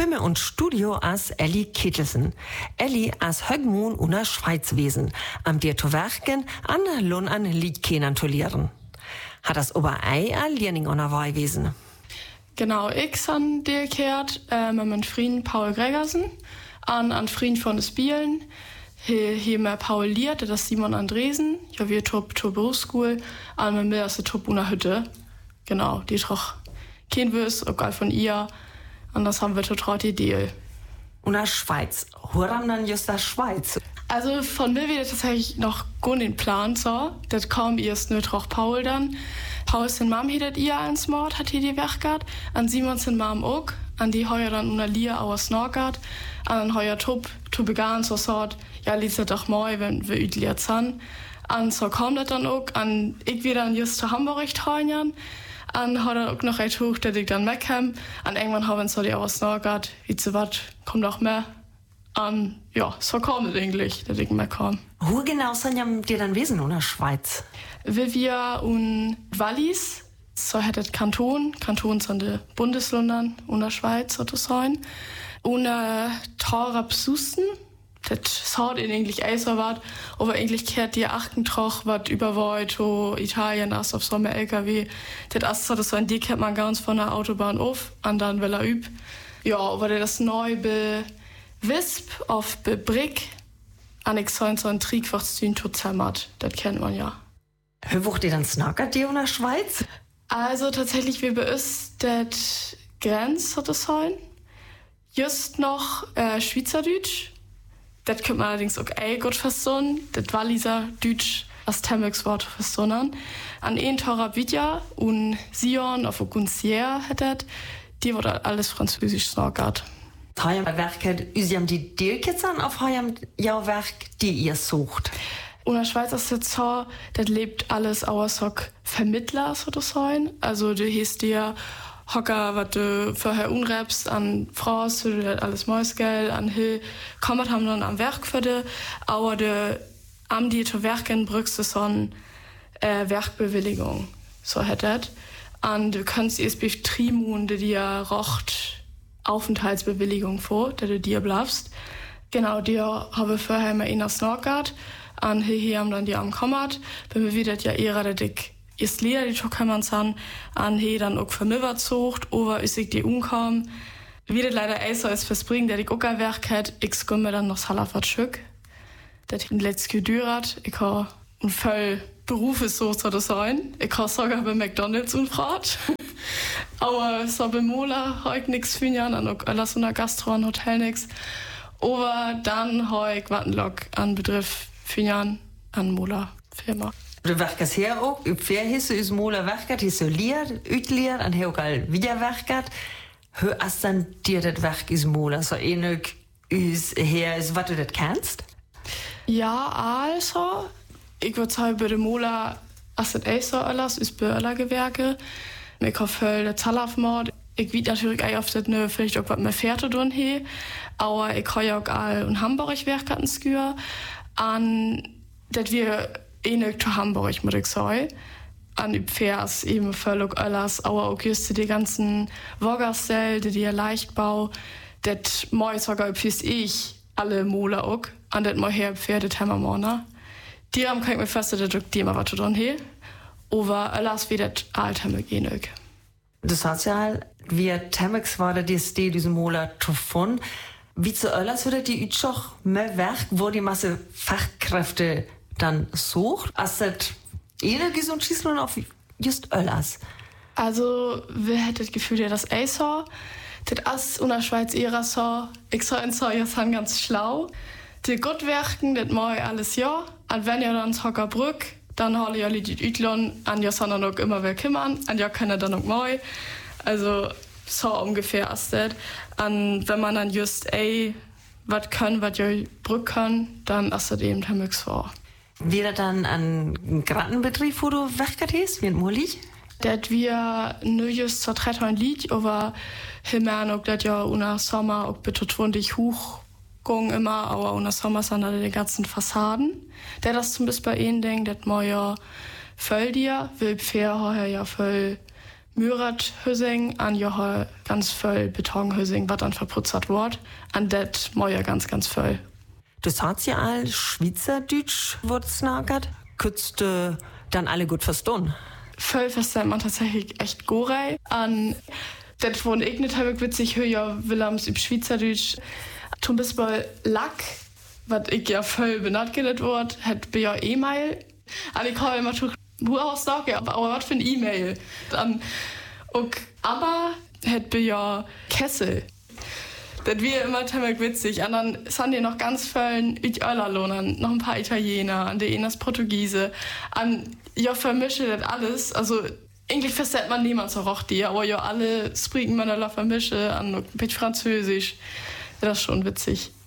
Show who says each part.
Speaker 1: Bimme und Studio as Elli Kittelsen. Elli as Högmoon una Schweiz wesen, am dir to werken, an Lohn an Liedkenern to lehren. Hat das Oberei a Learning on a Wei wesen?
Speaker 2: Genau, ich han dir kehrt mit meinem Freund Paul Gregersen an Freund von den Spielen. Hier mehr Paul Liert, das ist Simon Andresen. Ja, wir top Berufsschule, an mir aus der Top una Hütte. Genau, die doch kennen wir es, auch von ihr. Und das haben wir total die Idee.
Speaker 1: Und der Schweiz. Woran dann just der Schweiz?
Speaker 2: Also von mir wird tatsächlich noch gar nicht Plan so. Das kam erst nur auch Paul dann. Paul sin Mam hiet ihr als Mord, hat hier die Werk gehabt. An Simon sin Mam auch. An die heuer dann una Lier aus Norgard. An heuer Top begann so sort. Ja, liest doch mal, wenn wir üdlier zahn. An so kam das dann auch. An ich wieder an just zu Hamburg trainieren. An hat er auch noch recht hoch, dass ich dann wegkam. An irgendwann haben wir die aus Norgard. Wie zu wat, kommt noch mehr. An, ja, so kam es eigentlich, dass ich wegkam.
Speaker 1: Wo genau sind ja dir dann Wesen in der Schweiz?
Speaker 2: Wir und Wallis, so hättet Kanton sind die Bundesländer in der Schweiz sozusagen. Und Tarabsussen, das hat in eigentlich eiser wat, aber eigentlich kehrt die Achtentroch wat überweit to Italien as auf so einem LKW. Das ist so ein die kennt man ganz von der Autobahn auf, an dann will er üb. Ja, aber das neu be Wisp auf be Brick an ich so ein Trick was zu zermatt. Das kennt man ja.
Speaker 1: Wie wucht ihr dann snackert die in der Schweiz?
Speaker 2: Also tatsächlich wie bei uns das Grenz hat es sein. Just noch Schweizerdeutsch. Das könnte man allerdings auch gut verstehen. Das war dieser Deutsch als Temexwort verstehen. An ein Torab Vidja und Sion auf Gunsier hättet, die wurde alles französisch snackert.
Speaker 1: Heuer Werk üsiam die Deelkitzern auf heuer Werk, die ihr sucht.
Speaker 2: Und der Schweiz ist jetzt so, das lebt alles außer Vermittler sozusagen. Also du hieß dir Hocker, was du vorher unrebst an Fraus, du das alles Mäusgeld, an Hill, kommt haben dann am Werk für dich, aber du am die zu werken brückst du so eine Werkbewilligung, so hättet. Und du kannst erst bis 3 Monate dir rocht Aufenthaltsbewilligung vor, dass du dir bleibst. Genau, dir habe ich vorher immer in der Snorkart, an hier haben dann die am Kommat, wenn wir wieder ja eher der Dick ist Lieder, die kann man sagen, an hier dann auch vermöbert zocht, oder ist ich die umkam. Wie das leider so ist fürs Bringen, der die auch Werk hat, ich komme dann noch Salafat Schück. Das hat letztes gedürt, ich habe ein voll Beruf ist so zu sein. Ich habe sogar bei McDonalds und Fahrt. Aber so bei Mola habe ich nichts für Jahren, an alles in der Gastro und Hotel nichts. Aber dann habe ich Wattenlock an Begriff für Jahren an Mola Firma.
Speaker 1: Du werkst hier auch, wer hisse is Mola werkt, hisse liert, utliert, an heukal wieder werkt. Hör as dann dir das Werk is Mola so ähnlich is her is, was du das kennst?
Speaker 2: Ja, also, ich würde sagen, bei der Mola, as das so alles ist bei aller Gewerke. Ich hoffe, der Zalafmord. Ich weiß natürlich auch oft, dass vielleicht auch was mehr Pferde drin hier. Aber ich habe ja auch all in Hamburg werken skür. An, dass wir ähnlich zu Hamburg, muss ich sagen. An die Pfers eben völlig alles. Aber auch just die ganzen Woggersell, die Leichtbau. Das moi sogar fürs ich alle Mola auch. An das moi her Pferde Hammermorner. Die haben kann ich mir fest, dass die immer was drin hier. Aber alles wie das Althemme gehen.
Speaker 1: Das heißt ja, wie Temex war der DSD, diesen Mola davon. Wie zu alles würde die Utschach mehr Werk, wo die Masse Fachkräfte dann sucht, als das ähnlich und schießen auf just alles.
Speaker 2: Also, wer hätte das Gefühl, das so? Das ist in der Schweiz eher so. Ich sage in so, ihr seid ganz schlau. Die gut werken, das mache ich alles ja. Und wenn ihr dann Hockerbrück, dann hole ich alle die Ütlon, an ihr sind dann auch immer wer kümmern, an ihr können dann auch mal. Also, so ungefähr ist das. Und wenn man dann just, was können, was ihr Brück können, dann ist das eben der Mix vor.
Speaker 1: Wäre dann ein Grattenbetrieb, wo du werkst hast, wie in Murlich?
Speaker 2: Das wir nur just zur 3. Lied, aber himmern auch das ja unter Sommer auch betont hoch gehen immer, aber unter Sommer sind da die ganzen Fassaden. Der das zum Beispiel bei ihnen denkt, das mal ja voll dir, will fair ja voll Mürat-Hüsing an Joha ganz voll Betonhüsing, was dann verputzert wird. An det Mäuer ganz voll.
Speaker 1: Du sagst ja all Schweizerdeutsch wird snagert. Könntest du dann alle gut verstehen?
Speaker 2: Voll versteht man tatsächlich echt gorei. An det wohnt ich nicht halb witzig, höre ja Willems im Schweizerdeutsch. Zum Beispiel Lack, was ich ja voll benannt wird, hat bei ja E-Mail. Und ich kann immer schon, wo aus sagen, aber was für ein E-Mail. Dann, aber hat bei ja Kessel. Das wäre immer ziemlich witzig. Und dann sind die noch ganz vielen Ölerlohnern, noch ein paar Italiener, an denen das Portugiese. Und ja, vermische das alles. Also, eigentlich versteht man niemand so richtig, aber ja, alle sprechen miteinander vermische, an ein bisschen Französisch. Das ist schon witzig.